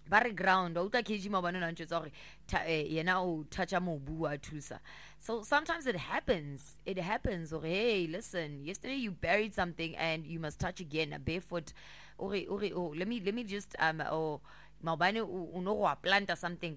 bare ground o tla keji mabane na ntse tsore yena o toucha mobu wa thusa. So sometimes it happens or hey, listen, yesterday you buried something and you must touch again barefoot or let me just or mabane uno plant something,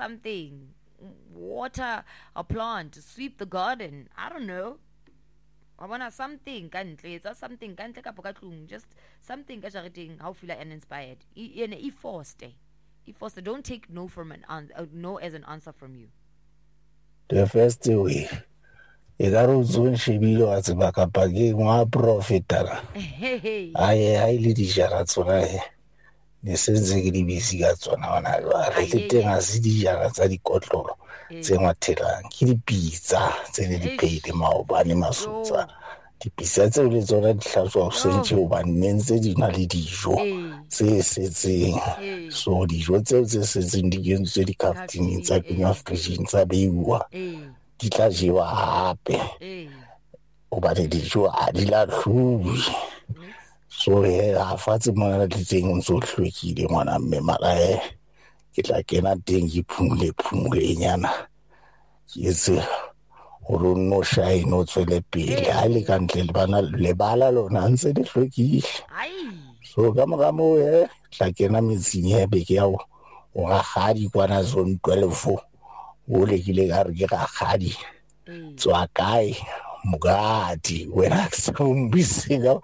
water a plant, sweep the garden, I don't know. I wanna something kantle, it's something kantle ka pokatlung, just something ka jareteng how feel uninspired. E forced. Don't take no from no as an answer from you. The first way, e ka re zone shebile wa tseba ka pakeng wa profitala. Ai le dijara tsona ne sentse ke di bisi ka tsona ona jwale le teng a se dijara tsa dikotlolo tse ngwathelang ke dipitsa tse le di peile maobane masutsa. Dipisa tseo le tsona di hlatswa o sentse hobane nentse di na le dijo tse setseng. So dijo tseo tse setseng di kentswe di-cartoneng tsa kenywa fridge tsa beiwa di tla jewa hape hobane dijo ha di lahluwe. So ha fatshe mona le teng o ntso hlwekile ngwana mme mara ke tla kena teng ke phumule nyana ke etse hore no shine o tswele pele ha le ka ntle le bana le bala lona ntse le hlwekile. So ka mora mo tla kena metsing ya beke ya o ga gadi kwana zone 12 o le kile ka re ke ga gadi tswa kae mugadi wena sombisinga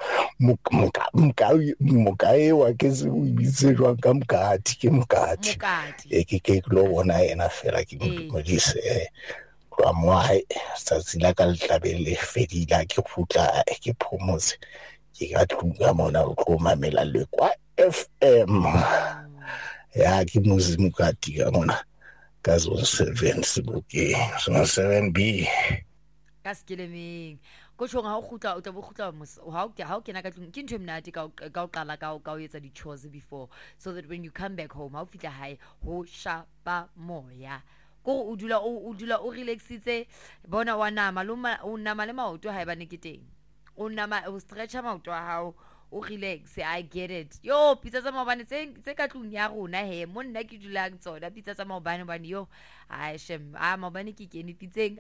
mukae wa ke se o ibitse jwa ka mugadi ke mugadi ke lo bona ena fela ke modise kwa moae tsatsi la ka letlabele fedila ke phutla ke phomotse ke ka tlunga mona o tlo mamela le kwa FM ya ke muzimu ka tika mona ka zone 7 Sebokeng zone 7B ka skelemeng go tshong ha o khutla o tla bo khutla ha o kena ka tlung ke ntho mnate ka o qala ka o etsa di chores before, so that when you come back home ha o fitla hae ho shapa moya go o dula o relaxitse bona wa nama o nama le maoto ha eba ne ke teng o nama o stretcha maoto a hao o relax. I get it. Yo pizza tsa mabane tse ka tlung ya rona he monna ke dulang tsona pizza tsa mabane bane yo a shem mabane ke kene pitseng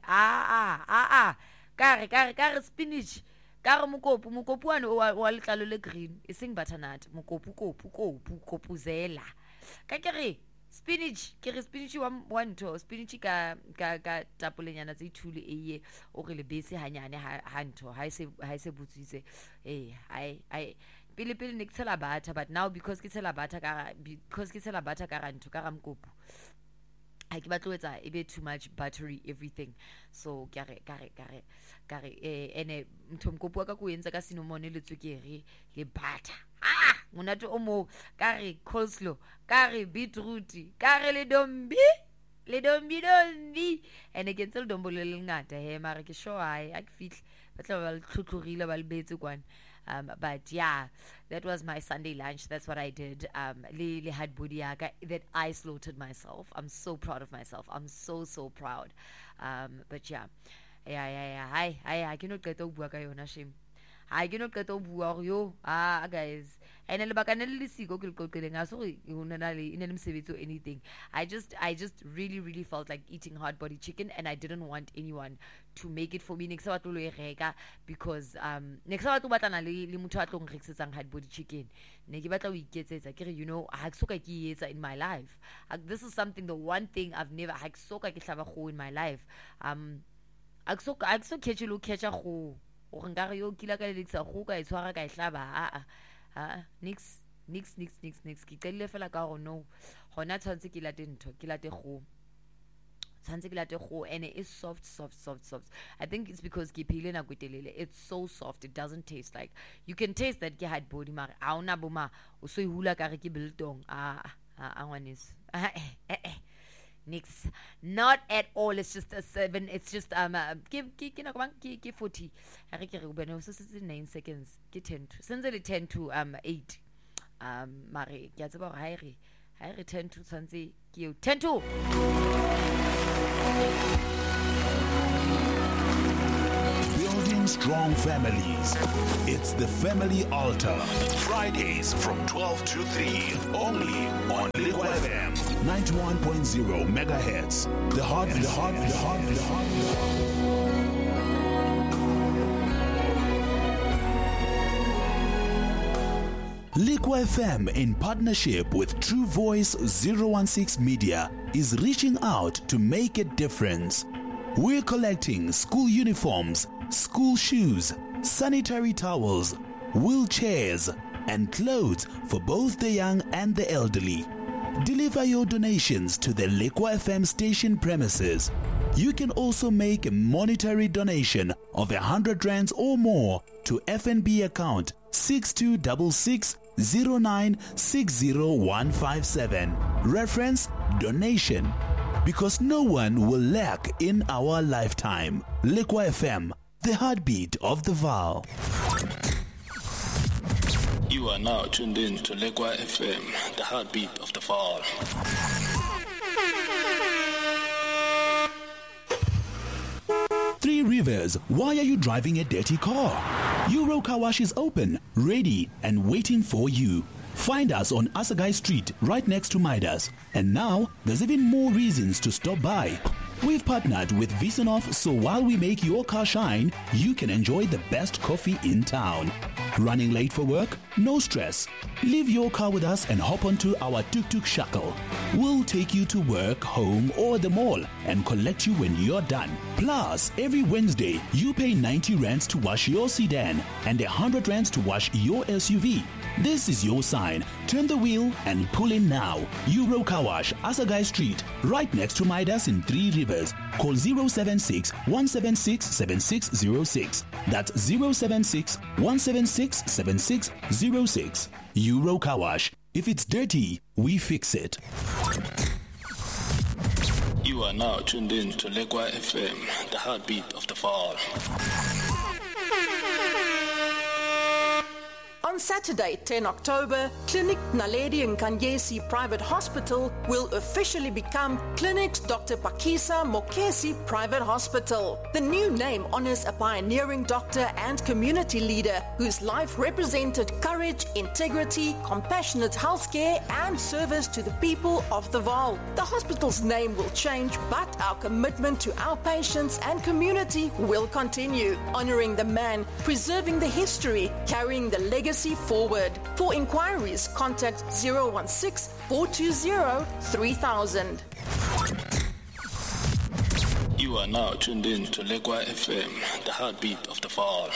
ka re spinach ka re mokopu ane wa letlalo le green e seng butternut mokopu zela ka ke re spinach wa ntho spinach ka tapolenyana tse ithule eye o re le bese hanyane ha ntho ha se butsitse ai pele ne ke tshela butter, but now because ke tshela butter ka ntho ka ramkopu ha ke batlo etsa e be too much buttery everything, so ka re ene mthomkopu wa ka go entse ka cinnamon le tswekere le butter monate o mo ka re coleslaw ka re beetroot ka re le dombi ene ke ntse le dombo le ngata he mara ke sure a ke fihle batla ba le tlhotlogile ba le betse kwana. But yeah, that was my Sunday lunch. That's what I did. Le had body yaka that I slaughtered myself. I'm so proud of myself. I'm so proud. But yeah. I cannot get over yona shame. I cannot get over you. Guys. And le bakane le siko ke qoqeleng a so una na le ine le msebetsi or anything. I just really felt like eating hot body chicken, and I didn't want anyone to make it for me next batlo lo e reka, because next batlo batlana le motho a tlo ngrekisetsang hot body chicken ne ke batla o iketsetsa ke re ha ke soka ke etsa in my life. This is something, the one thing I've never ha ke soka ke hlaba kgo in my life. A ke so catch go o ngare yo kila ka le tsa go ka e tshwara ka e hlaba nix ke telle fela ka go no hona tshwantse ke late go and it is soft. I think it's because ke phile na kwetelele, it's so soft, it doesn't taste like, you can taste that ke hard body mara a ona boma o so e hula ka re ke biltong ngwanes nix, not at all. It's just a 7. It's just ke 40 ha re ke re bone so 9 seconds ke 10 to since le 10 to 8 mare ke a tseba gore ha re 10 to tshantse ke 10 to Building strong families. It's the Family Altar. Fridays from 12 to 3 only on Liquid 91.0 megahertz. The heart. Liqua FM, in partnership with True Voice 016 Media, is reaching out to make a difference. We're collecting school uniforms, school shoes, sanitary towels, wheelchairs, and clothes for both the young and the elderly. Deliver your donations to the Liqua FM station premises. You can also make a monetary donation of 100 rands or more to FNB account 626609606157. Reference donation. Because no one will lack in our lifetime. Liqua FM, the heartbeat of the Vaal. You are now tuned in to Liqua FM, the heartbeat of the Vaal. Three Rivers, why are you driving a dirty car? Euro Car Wash is open, ready, and waiting for you. Find us on Asagai Street, right next to Midas. And now, there's even more reasons to stop by. We've partnered with Visanov, so while we make your car shine, you can enjoy the best coffee in town. Running late for work? No stress. Leave your car with us and hop onto our tuk-tuk shuttle. We'll take you to work, home, or the mall and collect you when you're done. Plus, every Wednesday, you pay 90 rands to wash your sedan and 100 rands to wash your SUV. This is your sign. Turn the wheel and pull in now. Euro Car Wash, Asagai Street, right next to Midas in Three Rivers. Call 076-176-7606. That's 076-176-7606. Euro Car Wash. If it's dirty, we fix it. You are now tuned in to Liqua FM, the heartbeat of the Vaal. On Saturday, 10 October, Clinic Naledi Nkanyesi Private Hospital will officially become Clinic Dr. Pakisa Mokesi Private Hospital. The new name honors a pioneering doctor and community leader whose life represented courage, integrity, compassionate healthcare, and service to the people of the Vaal. The hospital's name will change, but our commitment to our patients and community will continue, honoring the man, preserving the history, carrying the legacy forward. For inquiries, contact 016-420-3000. You are now tuned in to Liqua FM, the heartbeat of the Vaal.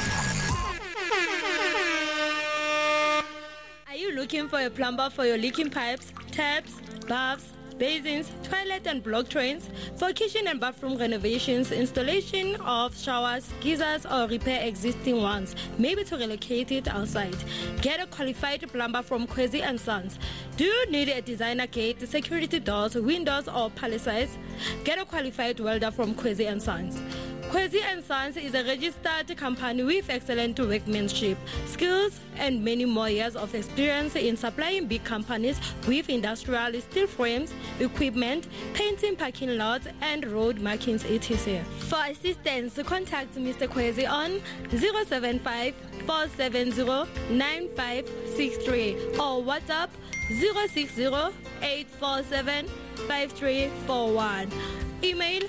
Are you looking for a plumber for your leaking pipes, taps, baths, basins, toilet and block drains? For kitchen and bathroom renovations, installation of showers, geysers, or repair existing ones, maybe to relocate it outside. Get a qualified plumber from Kwezi & Sons. Do you need a designer gate, security doors, windows, or palisades? Get a qualified welder from Kwezi & Sons. Kwezi & Sons is a registered company with excellent workmanship, skills, and many more years of experience in supplying big companies with industrial steel frames, equipment, painting parking lots, and road markings, etc. For assistance, contact Mr. Kwezi on 075-470-9563 or WhatsApp 060-847-5341. Email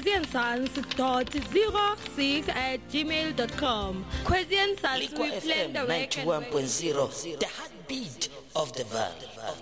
kwezieandsons.06@gmail.com. Kwezi & Sons, we plan the work 91.0, the heartbeat of the Vaal.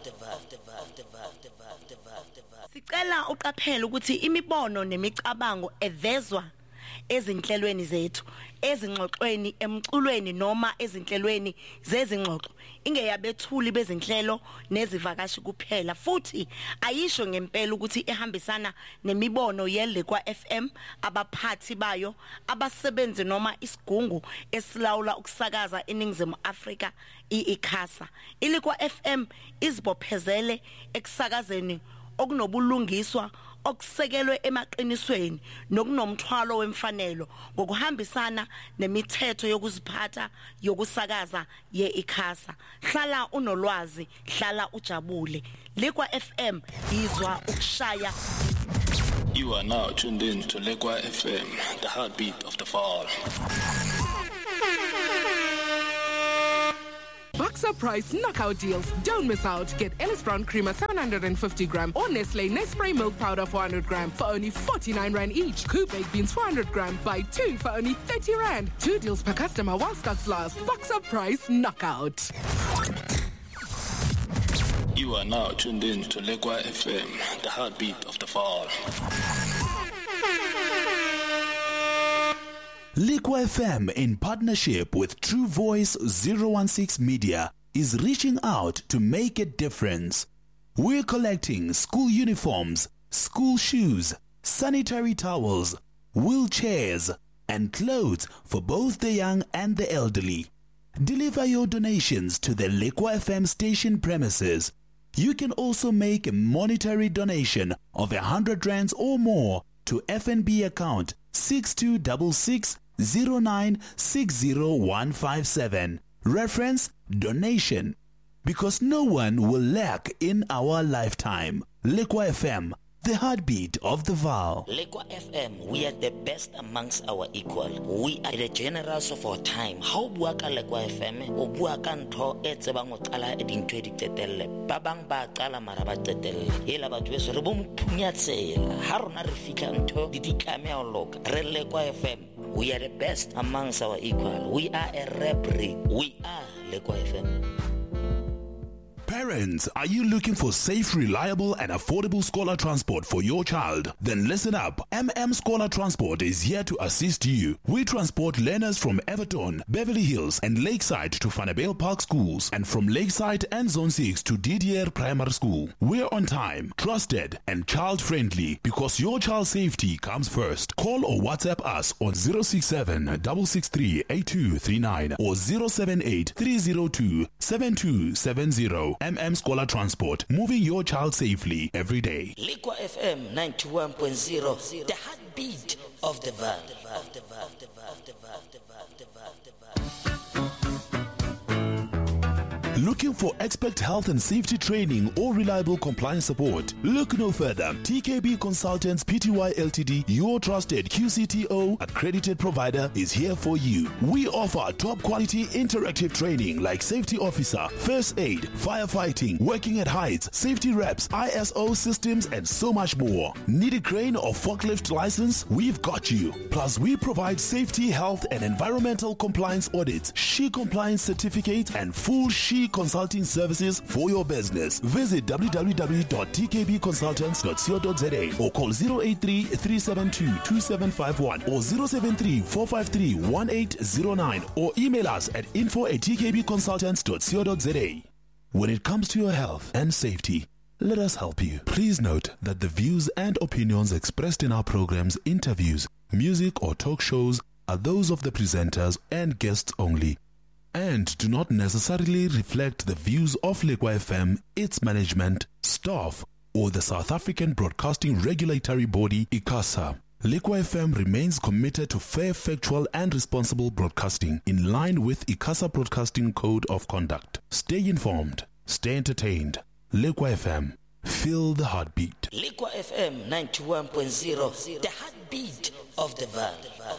Sicela uqaphele ukuthi imibono nemicabango evezwa ezinhlelweni zethu, ezingxoxweni, emculweni noma ezinhlelweni zezingxoxo ingeyabethuli bezinhlelo nezivakashi kuphela, futhi ayisho ngempela ukuthi ihambisana nemibono yeLiqua FM, abaphathi bayo, abasebenzi noma isigungu esilawula ukusakaza eNingizimu Afrika iICASA. iLiqua FM izibophezele ekusakazeni okunobulungiswa okusekelwe emaqinisweni nokunomthwalo wemfanelo ngokuhambisana nemithetho yokuziphatha yokusakaza yeICASA. Hlala unolwazi, hlala ujabule. Liqua FM izwa ukushaya. You are now tuned in to Liqua FM, the heartbeat of the Vaal. Boxer Price knockout deals. Don't miss out. Get Ellis Brown Creamer 750 gram or Nestle milk powder 400 gram for only 49 Rand each. Coop baked beans 400 gram. Buy 2 for only 30 Rand. 2 deals per customer while stocks last. Boxer Price knockout. You are now tuned in to Lekwa FM, the heartbeat of the fall. Lekwa FM, in partnership with True Voice 016 Media, is reaching out to make a difference. We're collecting school uniforms, school shoes, sanitary towels, wheelchairs, and clothes for both the young and the elderly. Deliver your donations to the Lekwa FM station premises. You can also make a monetary donation of 100 rands or more to FNB account 626609606157. Reference donation. Because no one will lack in our lifetime. Lekwa FM, the heartbeat of the Vaal. Lekwa FM, we are the best amongst our equal. We are the generals of our time. How buaka Lekwa FM? O buaka ntho e tsebang o qala e dintho e ditetelle. Ba bang ba qala mara ba tetelle. Hela batho beso re bo mothunya tsela. Ha rona re fika ntho di ditlame o loka. Re Lekwa FM. We are the best amongst our equal. We are a rap breed. We are Lekwa FM. Parents, are you looking for safe, reliable, and affordable scholar transport for your child? Then listen up. Scholar Transport is here to assist you. We transport learners from Everton, Beverly Hills, and Lakeside to Vanabale Park schools, and from Lakeside and Zone 6 to Didier Primary School. We're on time, trusted, and child-friendly because your child's safety comes first. Call or WhatsApp us on 067-663-8239 or 078-302-7270. Scholar Transport, moving your child safely every day. Lekwa FM 91.0, the heartbeat of the Vaal. Looking for expert health and safety training or reliable compliance support? Look no further. TKB Consultants Pty Ltd, your trusted QCTO accredited provider, is here for you. We offer top quality interactive training like safety officer, first aid, firefighting, working at heights, safety reps, ISO systems, and so much more. Need a crane or forklift license? We've got you. Plus, we provide safety, health, and environmental compliance audits, SHE compliance certificates, and full SHE consulting services for your business. Visit www.tkbconsultants.co.za or call 083-372-2751 or 073-453-1809 or email us at info@tkbconsultants.co.za. When it comes to your health and safety, let us help you. Please note that the views and opinions expressed in our programs, interviews, music or talk shows are those of the presenters and guests only, and do not necessarily reflect the views of Lekwa FM, its management, staff, or the South African Broadcasting Regulatory Body, ICASA. Lekwa FM remains committed to fair, factual, and responsible broadcasting in line with ICASA Broadcasting Code of Conduct. Stay informed, stay entertained. Lekwa FM, feel the heartbeat. Lekwa FM 91.0, the heartbeat of the Vaal.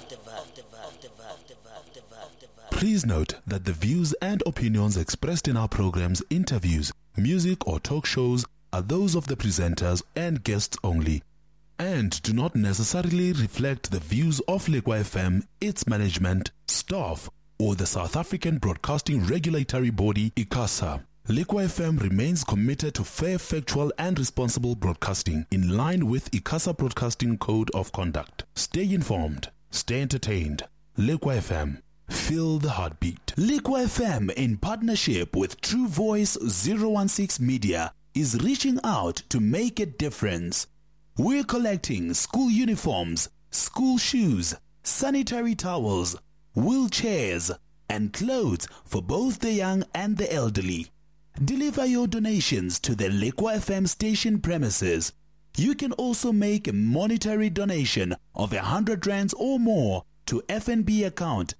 Please note that the views and opinions expressed in our programs, interviews, music or talk shows are those of the presenters and guests only, and do not necessarily reflect the views of Lekwa FM, its management, staff, or the South African Broadcasting Regulatory Body, ICASA. Lekwa FM remains committed to fair, factual, and responsible broadcasting in line with ICASA Broadcasting Code of Conduct. Stay informed, stay entertained. Lekwa FM, feel the heartbeat. Lekwa FM, in partnership with True Voice 016 Media, is reaching out to make a difference. We're collecting school uniforms, school shoes, sanitary towels, wheelchairs, and clothes for both the young and the elderly. Deliver your donations to the Lekwa FM station premises. You can also make a monetary donation of 100 rands or more to FNB account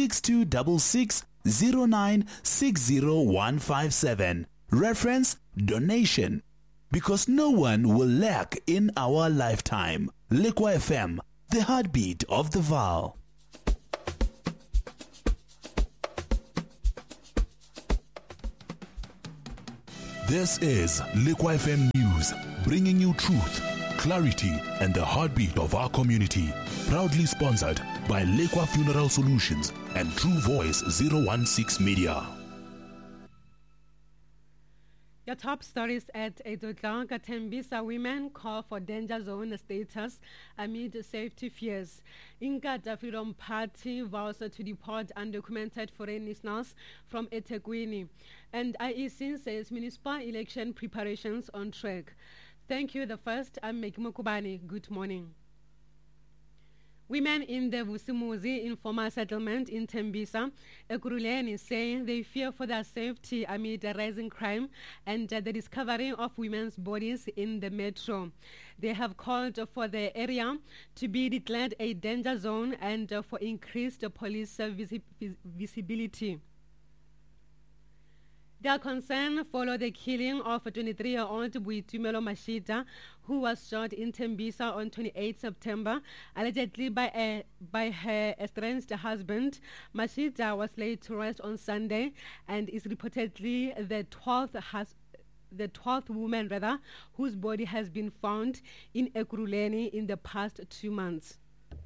626609606157. Reference donation. Because no one will lack in our lifetime. Lekwa FM, the heartbeat of the Vaal. This is Liquid FM News, bringing you truth, clarity, and the heartbeat of our community. Proudly sponsored by Liquid Funeral Solutions and True Voice 016 Media. Your top stories at 8 o'clock. Tembisa women call for danger zone status amid safety fears. Inkatha Freedom Party vows to deport undocumented foreign nationals from eThekwini. And IEC says municipal election preparations on track. Thank you. The first, I'm Meki Mokubani. Good morning. Women in the Vusimuzi informal settlement in Tembisa, Ekurhuleni, say they fear for their safety amid the rising crime and the discovery of women's bodies in the metro. They have called for the area to be declared a danger zone and for increased police visibility. Their concern followed the killing of a 23-year-old Boitumelo Mashita, who was shot in Tembisa on 28 September, allegedly by her estranged husband. Mashita was laid to rest on Sunday and is reportedly the 12th woman whose body has been found in Ekurhuleni in the past 2 months.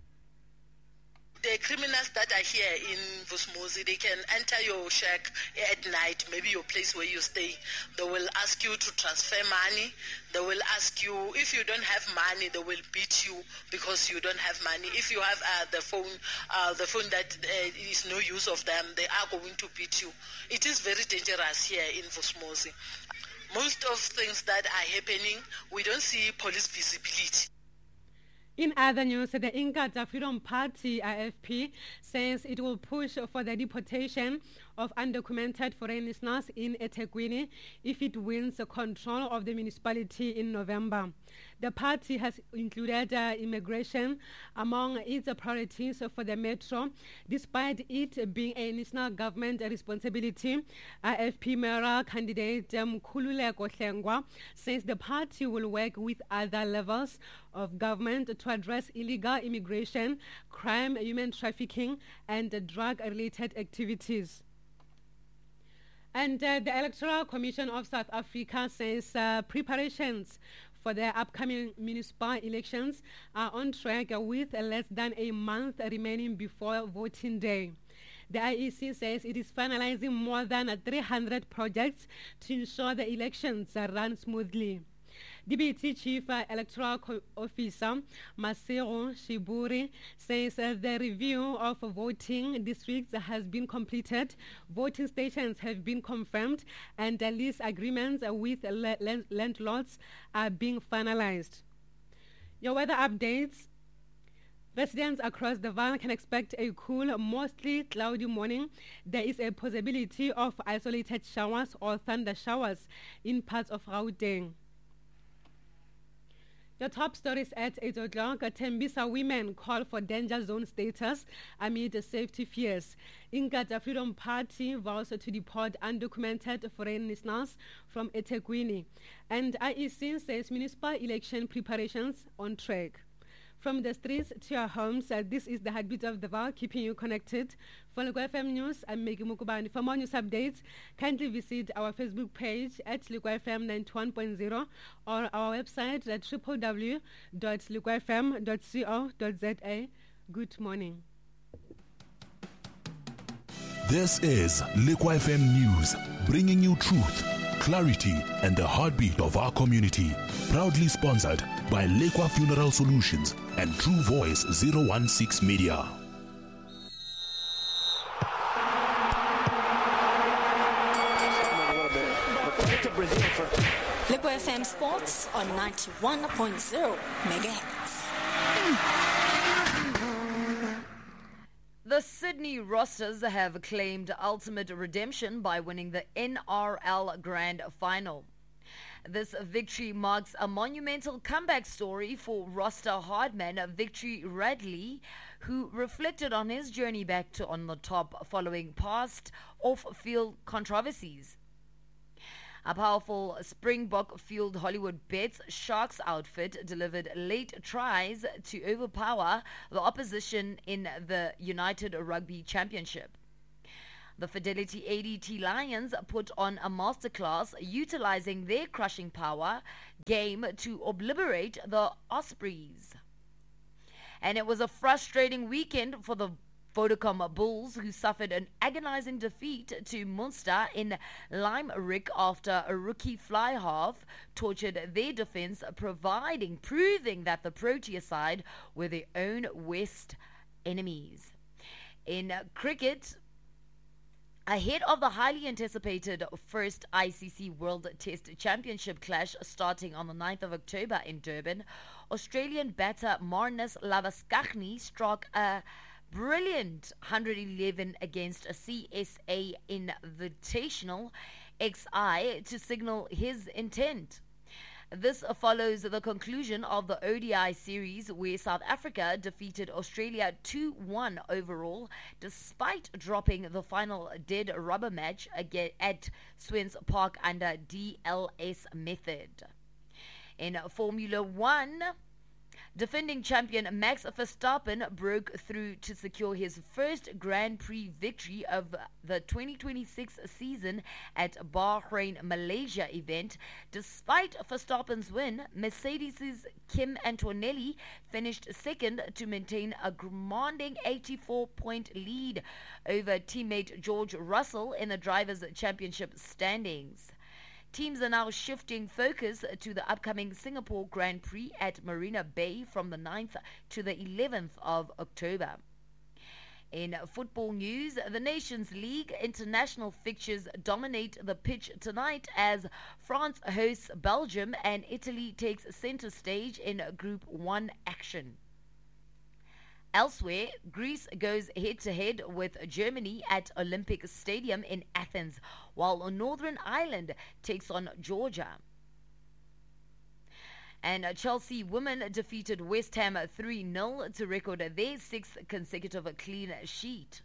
The criminals that are here in Vusimuzi, they can enter your shack at night, maybe your place where you stay. They will ask you to transfer money. They will ask you, if you don't have money, they will beat you because you don't have money. If you have the phone that is no use of them, they are going to beat you. It is very dangerous here in Vusimuzi. Most of things that are happening, we don't see police visibility. In other news, the Inkatha Freedom Party, IFP, says it will push for the deportation of undocumented foreign nationals in eThekwini if it wins control of the municipality in November. The party has included immigration among its priorities for the metro, despite it being a national government responsibility. IFP mayoral candidate Mkhululeko Hlengwa says the party will work with other levels of government to address illegal immigration, crime, human trafficking, and drug-related activities. And the Electoral Commission of South Africa says preparations for the upcoming municipal elections are on track with less than a month remaining before voting day. The IEC says it is finalizing more than 300 projects to ensure the elections run smoothly. DBT Chief Electoral Officer Masero Shiburi says the review of voting districts has been completed, voting stations have been confirmed, and lease agreements with landlords are being finalized. Your weather updates. Residents across the Vaal can expect a cool, mostly cloudy morning. There is a possibility of isolated showers or thunder showers in parts of Gauteng. The top stories at 8 o'clock. Tembisa women call for danger zone status amid safety fears. Inkatha Freedom Party vows to deport undocumented foreign nationals from eThekwini. And IEC says municipal election preparations on track. From the streets to your homes, this is the heartbeat of the Vaal, keeping you connected. For Liquid FM News, I'm Meki Mokubani. For more news updates, kindly visit our Facebook page at Liquid FM 91.0 or our website at www.liquidfm.co.za. Good morning. This is Liquid FM News, bringing you truth, clarity, and the heartbeat of our community. Proudly sponsored by Liquid Funeral Solutions and True Voice 016 Media. Liquid FM Sports on 91.0 megahertz. The Sydney Roosters have claimed ultimate redemption by winning the NRL Grand Final. This victory marks a monumental comeback story for roster hardman Victory Radley, who reflected on his journey back to on the top following past off-field controversies. A powerful Springbok-fueled Hollywood Bets Sharks outfit delivered late tries to overpower the opposition in the United Rugby Championship. The Fidelity ADT Lions put on a masterclass utilizing their crushing power game to obliterate the Ospreys. And it was a frustrating weekend for the Vodacom Bulls, who suffered an agonizing defeat to Munster in Limerick after a rookie fly half tortured their defense, proving that the Proteas side were their own West enemies. In cricket, ahead of the highly anticipated first ICC World Test Championship clash starting on the 9th of October in Durban, Australian batter Marnus Lavascagni struck a brilliant 111 against a CSA Invitational XI to signal his intent. This follows the conclusion of the ODI series, where South Africa defeated Australia 2-1 overall, despite dropping the final dead rubber match again at Swens Park under DLS method. In Formula One, defending champion Max Verstappen broke through to secure his first Grand Prix victory of the 2026 season at Bahrain Malaysia event. Despite Verstappen's win, Mercedes' Kim Antonelli finished second to maintain a commanding 84-point lead over teammate George Russell in the Drivers' Championship standings. Teams are now shifting focus to the upcoming Singapore Grand Prix at Marina Bay from the 9th to the 11th of October. In football news, the Nations League international fixtures dominate the pitch tonight as France hosts Belgium and Italy takes center stage in Group 1 action. Elsewhere, Greece goes head-to-head with Germany at Olympic Stadium in Athens, while Northern Ireland takes on Georgia. And Chelsea women defeated West Ham 3-0 to record their 6th consecutive clean sheet.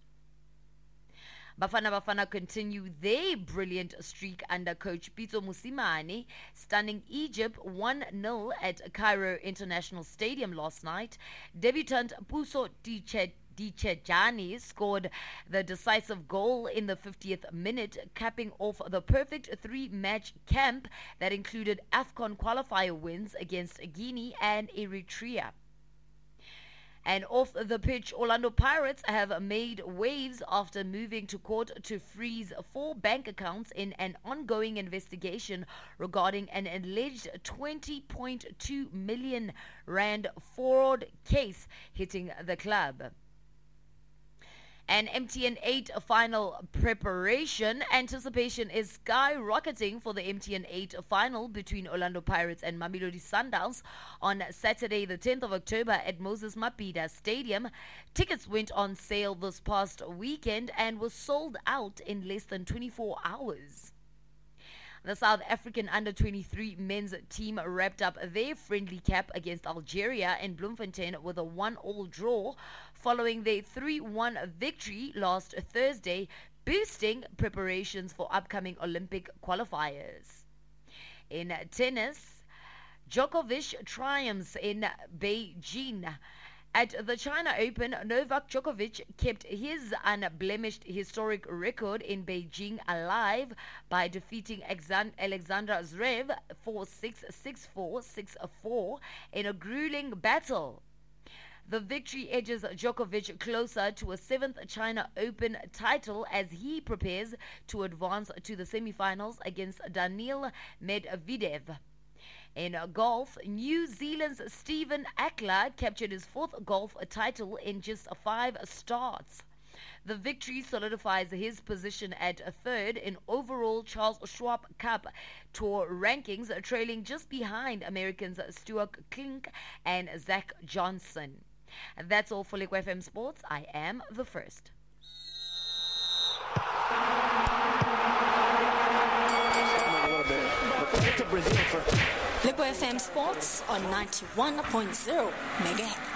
Bafana continue their brilliant streak under coach Pitso Mosimane, stunning Egypt 1-0 at Cairo International Stadium last night. Debutant Puso Dicejani scored the decisive goal in the 50th minute, capping off the perfect three-match camp that included AFCON qualifier wins against Guinea and Eritrea. And off the pitch, Orlando Pirates have made waves after moving to court to freeze 4 bank accounts in an ongoing investigation regarding an alleged 20.2 million rand fraud case hitting the club. And MTN 8 final preparation. Anticipation is skyrocketing for the MTN 8 final between Orlando Pirates and Mamelodi Sundowns on Saturday the 10th of October at Moses Mabhida Stadium. Tickets went on sale this past weekend and were sold out in less than 24 hours. The South African under-23 men's team wrapped up their friendly cap against Algeria in Bloemfontein with a 1-1 draw following their 3-1 victory last Thursday, boosting preparations for upcoming Olympic qualifiers. In tennis, Djokovic triumphs in Beijing. At the China Open, Novak Djokovic kept his unblemished historic record in Beijing alive by defeating Alexander Zverev 4-6, 6-4, 6-4 in a grueling battle. The victory edges Djokovic closer to a 7th China Open title as he prepares to advance to the semi-finals against Daniil Medvedev. In golf, New Zealand's Stephen Ackler captured his 4th golf title in just 5 starts. The victory solidifies his position at 3rd in overall Charles Schwab Cup Tour rankings, trailing just behind Americans Stuart Klink and Zach Johnson. That's all for Liquid FM Sports. I am the first. Liquid FM Sports on 91.0 MHz.